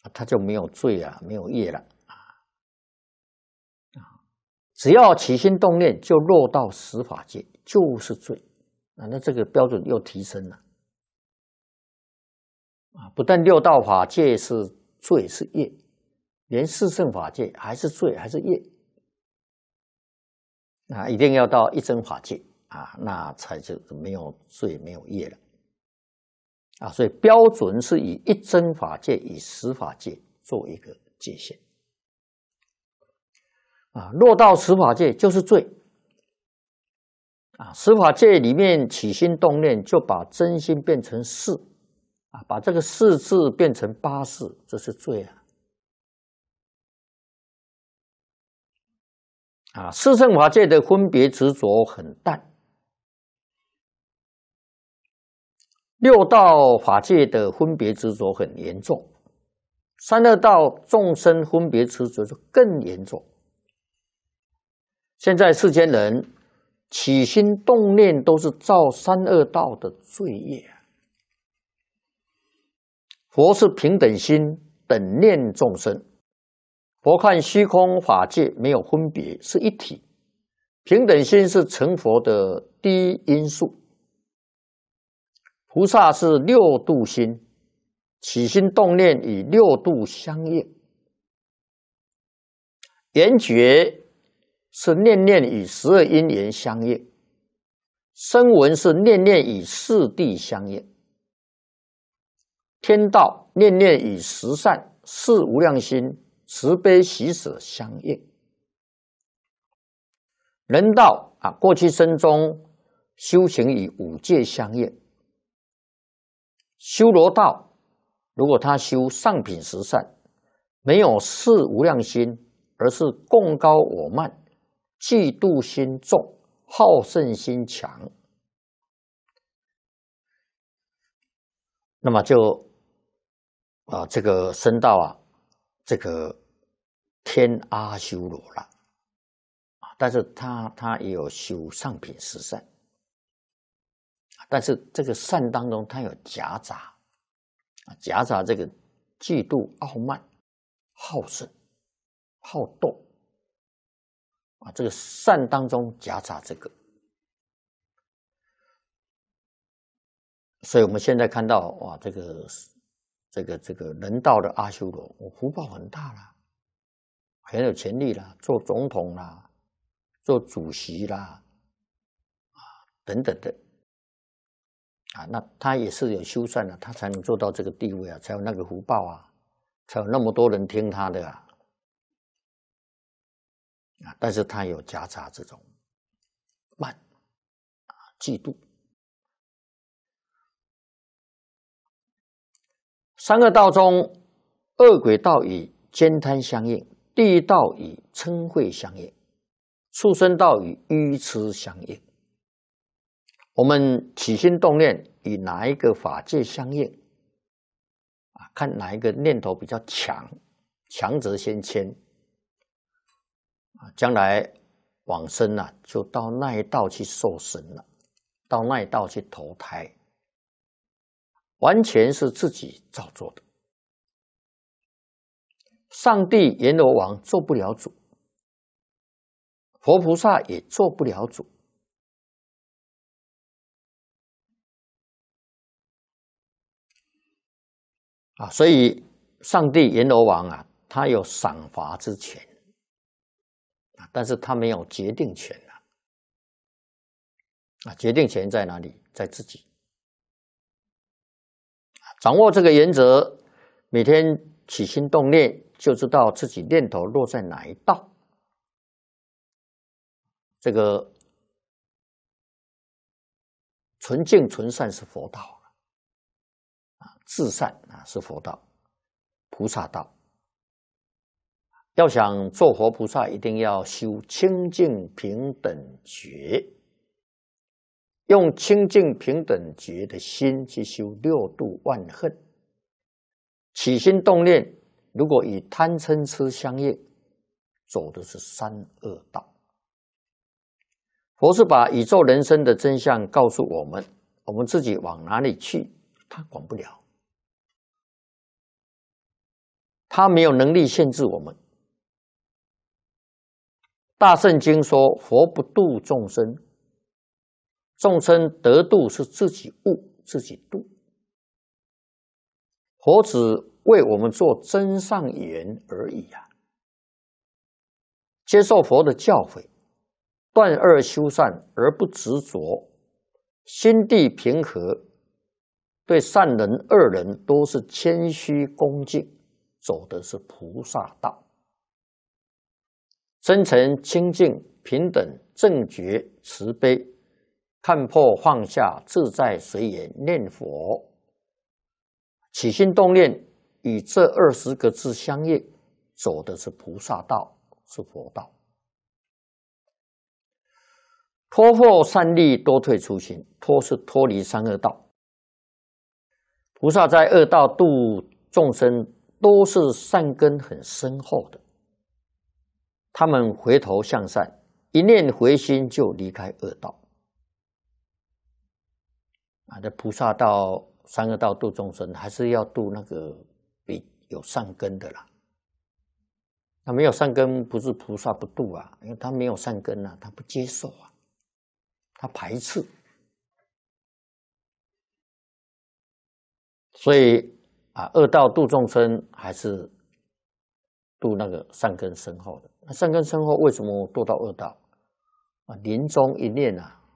他就没有罪啊，没有业了只要起心动念就落到十法界，就是罪那这个标准又提升了不但六道法界是罪是业，连四圣法界还是罪还是业一定要到一真法界那才就没有罪没有业了所以标准是以一真法界以十法界做一个界限落到十法界就是罪十法界里面起心动念就把真心变成事把这个事字变成八事，这是罪四圣法界的分别执着很淡，六道法界的分别执着很严重，三恶道众生分别执着就更严重。现在世间人起心动念都是造三恶道的罪业佛是平等心，等念众生。佛看虚空法界没有分别，是一体。平等心是成佛的第一因素。菩萨是六度心，起心动念与六度相应。缘觉是念念与12因缘相应。声闻是念念与四谛相应。天道念念与十善、四无量心、慈悲喜舍相应。人道过去生中修行与五戒相应。修罗道如果他修上品十善，没有四无量心，而是贡高我慢、嫉妒心重、好胜心强，那么就这个升到这个天阿修罗了但是他也有修上品十善，但是这个善当中他有夹杂这个嫉妒、傲慢、好胜、好斗这个善当中夹杂这个。所以我们现在看到这个人道的阿修罗福报很大啦，很有潜力啦，做总统啦，做主席啦等等的那他也是有修善他才能做到这个地位才有那个福报才有那么多人听他的但是他有夹杂这种慢嫉妒。三恶道中，恶鬼道与奸贪相应，地狱道与嗔恚相应，畜生道与愚痴相应。我们起心动念与哪一个法界相应看哪一个念头比较强，强则先迁将来往生就到那一道去受生了，到那一道去投胎，完全是自己造作的。上帝阎罗王做不了主，佛菩萨也做不了主所以上帝阎罗王他有赏罚之权但是他没有决定权决定权在哪里？在自己掌握这个原则，每天起心动念就知道自己念头落在哪一道。这个纯净纯善是佛道至善是佛道，菩萨道。要想做佛菩萨，一定要修清净平等觉，用清净平等觉的心去修六度万恨。起心动念如果与贪嗔痴相应，走的是三恶道。佛是把宇宙人生的真相告诉我们，我们自己往哪里去他管不了他没有能力限制我们。大圣经说：“佛不度众生，众生得度是自己悟自己度。”佛只为我们做真上缘而已啊！接受佛的教诲，断恶修善而不执着，心地平和，对善人恶人都是谦虚恭敬，走的是菩萨道。真诚清净平等正觉慈悲，看破放下自在随缘念佛，起心动念与这20个字相应，走的是菩萨道，是佛道。脱获善利，多退初心。脱是脱离三恶道。菩萨在恶道度众生，都是善根很深厚的。他们回头向善，一念回心就离开恶道。这菩萨道、三恶道度众生，还是要度那个比有善根的啦。他没有善根，不是菩萨不度啊，因为他没有善根啊，他不接受啊，他排斥。所以恶道度众生，还是度那个善根深厚的。那善根深厚，为什么堕到恶道？临终一念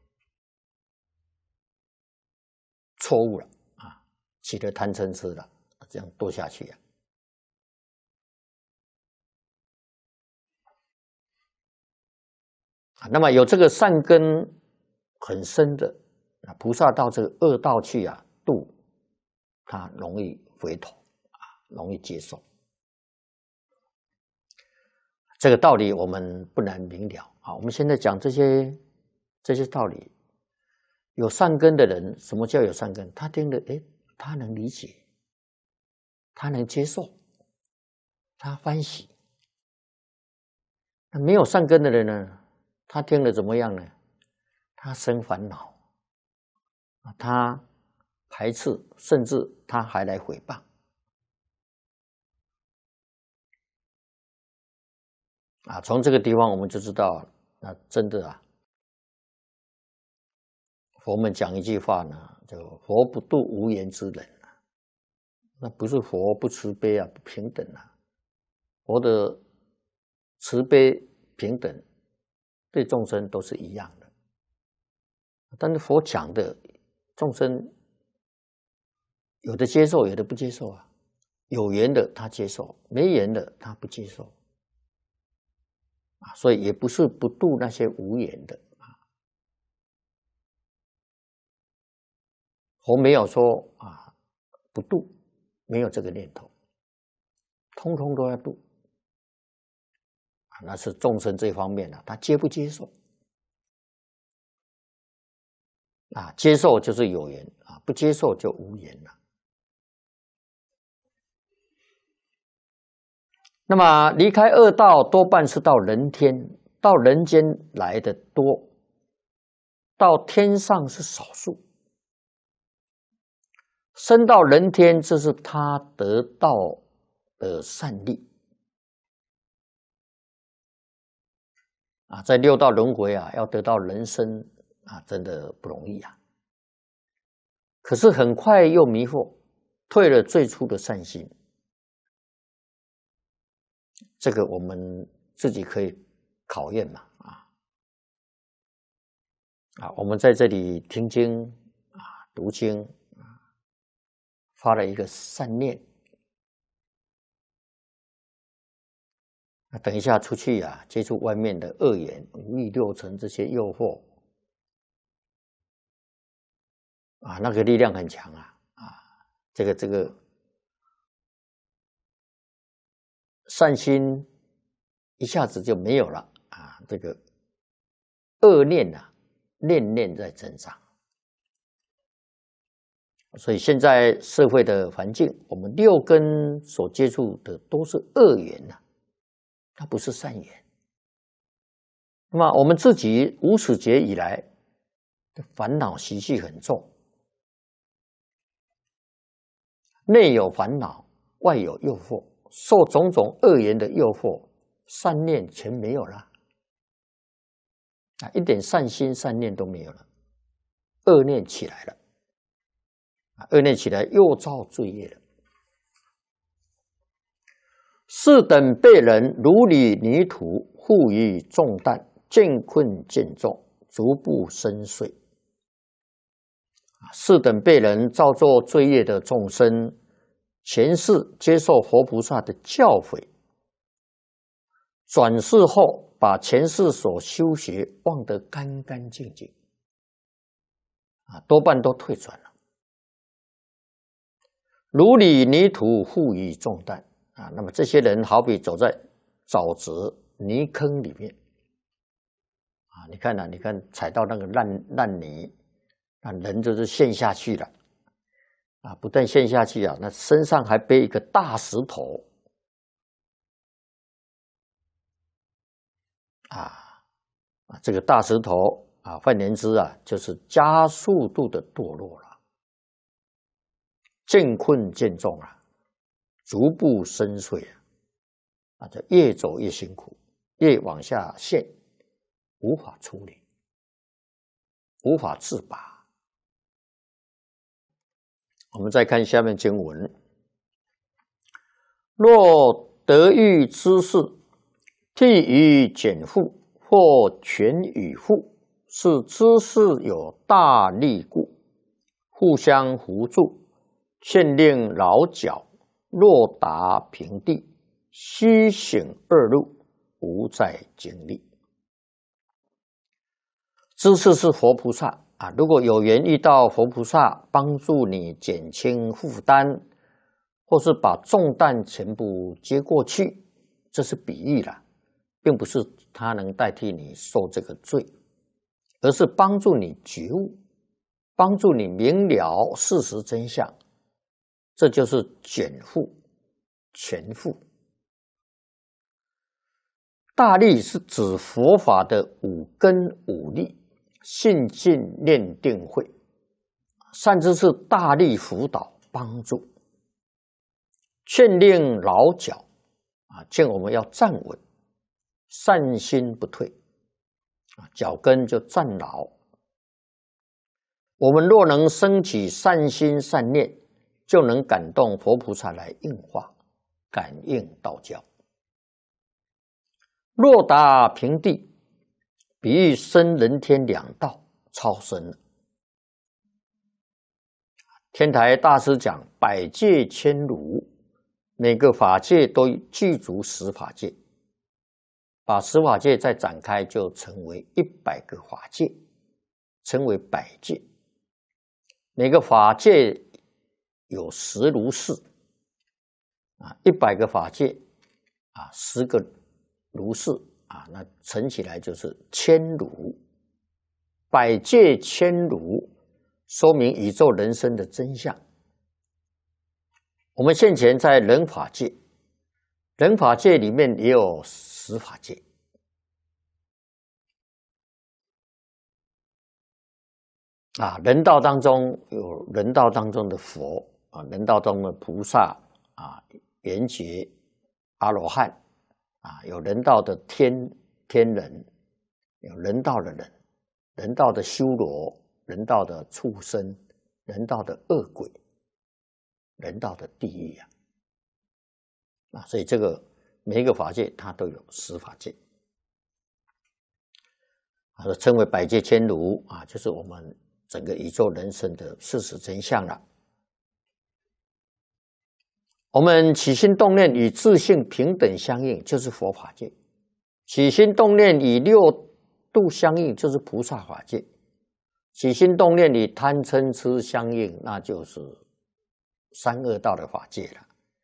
错误了起了贪嗔痴了，这样堕下去那么有这个善根很深的，菩萨到这个恶道去度，他容易回头容易接受。这个道理我们不难明了我们现在讲这些道理，有善根的人，什么叫有善根？他听了，他能理解，他能接受，他欢喜。那没有善根的人呢？他听了怎么样呢？他生烦恼，他排斥，甚至他还来诽谤。从这个地方我们就知道，那真的佛们讲一句话呢，叫“佛不度无缘之人”那不是佛不慈悲不平等佛的慈悲平等对众生都是一样的，但是佛讲的众生有的接受，有的不接受有缘的他接受，没缘的他不接受所以也不是不度那些无缘的佛没有说不度，没有这个念头，通通都要度那是众生这方面他接不接受接受就是有缘不接受就无缘了。那么离开恶道多半是到人天，到人间来的多，到天上是少数。升到人天，这是他得到的善利在六道轮回要得到人生真的不容易可是很快又迷惑，退了最初的善心。这个我们自己可以考验嘛我们在这里听经读经发了一个善念等一下出去接触外面的恶缘、五欲六尘这些诱惑那个力量很强这个善心一下子就没有了这个恶念念念在增长。所以现在社会的环境，我们六根所接触的都是恶缘它不是善缘。那么我们自己无始劫以来的烦恼习气很重，内有烦恼，外有诱惑， 受种种恶缘的诱惑，善念全没有了啊，一点善心善念都没有了，恶念起来了啊，恶念起来又造罪业了。是等被人如履泥土，负于重担，见困见重，逐步深邃。是等被人造作罪业的众生，前世接受佛菩萨的教诲，转世后把前世所修学忘得干干净净，啊，多半都退转了。如履泥土，负于重担啊，那么这些人好比走在沼泽泥坑里面啊，你看啊，你看踩到那个烂泥，那人就是陷下去了啊！不但陷下去啊，那身上还背一个大石头啊！这个大石头啊，换言之啊，就是加速度的堕落了，见困见重啊，逐步深邃啊，就越走越辛苦，越往下陷，无法处理，无法自拔。我们再看下面经文：若得遇之事，替于减负，或全与负，是知识有大利故，互相扶助，劝令劳脚，若达平地，须醒二路，无再经历。知识是佛菩萨啊，如果有缘遇到佛菩萨，帮助你减轻负担，或是把重担全部接过去，这是比喻啦，并不是他能代替你受这个罪，而是帮助你觉悟，帮助你明了事实真相，这就是减负、全负。大利是指佛法的五根五力。信进念定慧，善知识大力辅导帮助，劝令劳脚啊，劝我们要站稳，善心不退啊，脚跟就站牢。我们若能升起善心善念，就能感动佛菩萨来应化，感应道教。若达平地，比喻生人天两道超生了。天台大师讲百界千如，每个法界都具足十法界，把十法界再展开，就成为100个法界，称为百界。每个法界有10如是啊，100个法界啊，10个如是。啊，那乘起来就是千如，百界千如，说明宇宙人生的真相。我们现前在人法界，人法界里面也有十法界。啊，人道当中有人道当中的佛啊，人道中的菩萨啊，圆觉、阿罗汉。啊，有人道的天人，有人道的人，人道的修罗，人道的畜生，人道的恶鬼，人道的地狱啊！所以这个每一个法界它都有十法界，啊，称为百界千如啊，就是我们整个宇宙人生的事实真相了。我们起心动念与自性平等相应，就是佛法界；起心动念与6度相应，就是菩萨法界；起心动念与贪嗔痴相应，那就是三恶道的法界了。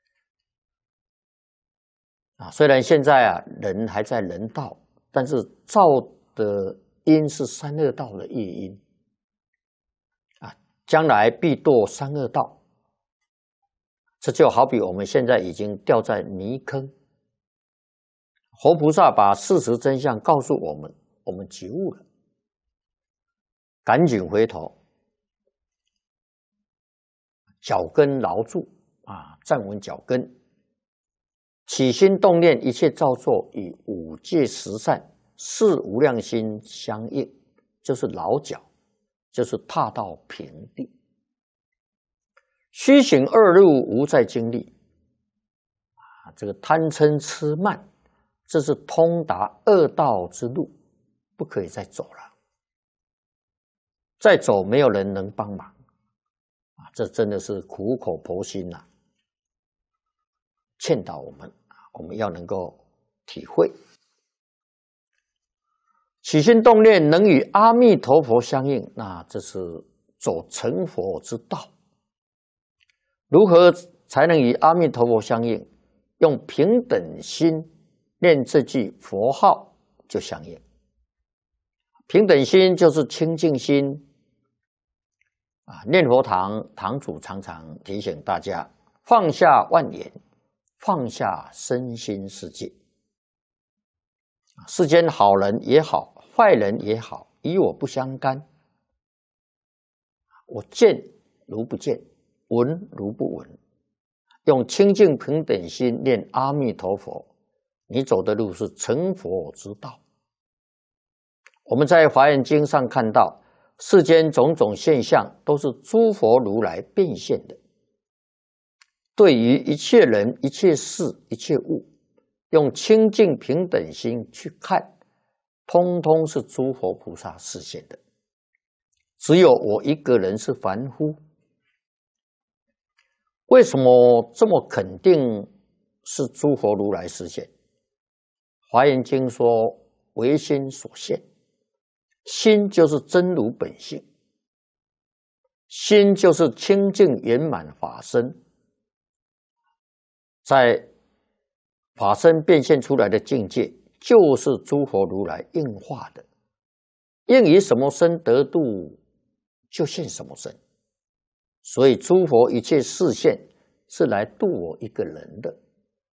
啊，虽然现在啊人还在人道，但是造的因是三恶道的业因啊，将来必堕三恶道。这就好比我们现在已经掉在泥坑，佛菩萨把事实真相告诉我们，我们觉悟了，赶紧回头，脚跟牢住啊，站稳脚跟， 起心动念，一切造作与五戒十善、四无量心相应，就是老脚，就是踏到平地。虚行二路，无再经历。这个贪嗔痴慢，这是通达恶道之路，不可以再走了。再走，没有人能帮忙这真的是苦口婆心劝导我们，我们要能够体会。起心动念能与阿弥陀佛相应，那这是走成佛之道。如何才能与阿弥陀佛相应？用平等心念这句佛号就相应。平等心就是清净心念佛堂主常常提醒大家，放下万缘，放下身心世界。世间好人也好，坏人也好，与我不相干。我见如不见，闻如不闻。用清净平等心念阿弥陀佛，你走的路是成佛之道。我们在《华严经》上看到，世间种种现象都是诸佛如来变现的。对于一切人、一切事、一切物，用清净平等心去看，通通是诸佛菩萨示现的。只有我一个人是凡夫。为什么这么肯定是诸佛如来示现？华严经说唯心所现，心就是真如本性，心就是清净圆满法身，在法身变现出来的境界，就是诸佛如来应化的，应以什么身得度，就现什么身。所以诸佛一切示现是来度我一个人的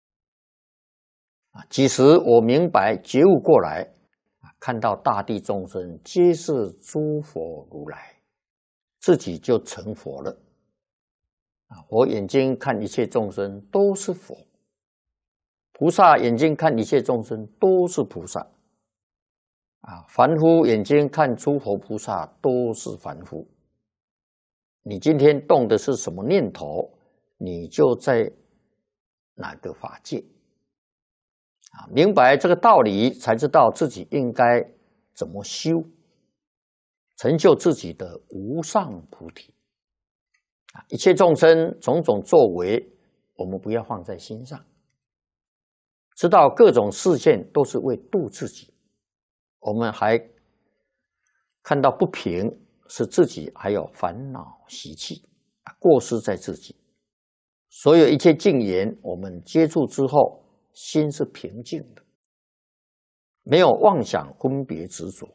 即使我明白觉悟过来，看到大地众生皆是诸佛如来，自己就成佛了我眼睛看一切众生都是佛，菩萨眼睛看一切众生都是菩萨凡夫眼睛看诸佛菩萨都是凡夫。你今天动的是什么念头，你就在哪个法界明白这个道理，才知道自己应该怎么修，成就自己的无上菩提一切众生种种作为，我们不要放在心上，知道各种示现都是为度自己。我们还看到不平，是自己还有烦恼习气过失在自己。所有一切境缘，我们接触之后，心是平静的，没有妄想分别执着。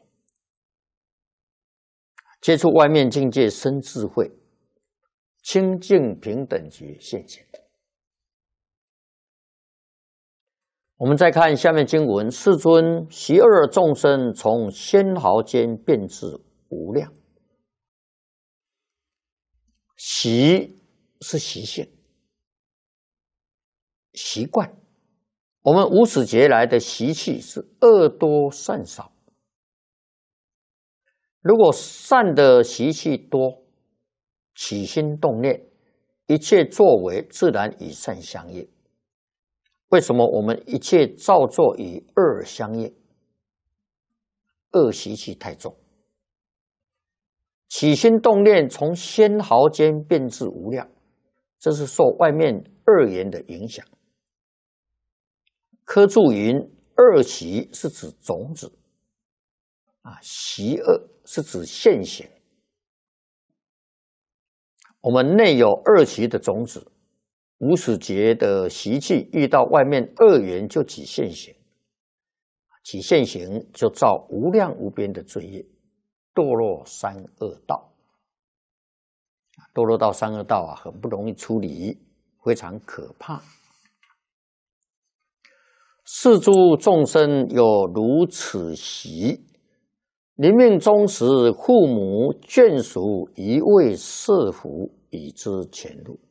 接触外面境界生智慧，清净平等觉现前。我们再看下面经文，世尊，习恶众生从纤毫间变至无量。习是习性，习惯。我们无始劫来的习气是恶多善少。如果善的习气多，起心动念，一切作为自然与善相应。为什么我们一切造作与恶相应？恶习气太重。起心动念从纤毫间变至无量，这是受外面恶缘的影响。科注云，恶习是指种子习恶是指现行。我们内有恶习的种子，无始劫的习气遇到外面恶缘就起现行，起现行就造无量无边的罪业，堕落三恶道。堕落到三恶道很不容易处理，非常可怕。世诸众生有如此习，临命终时，父母眷属一味设伏，以之前路。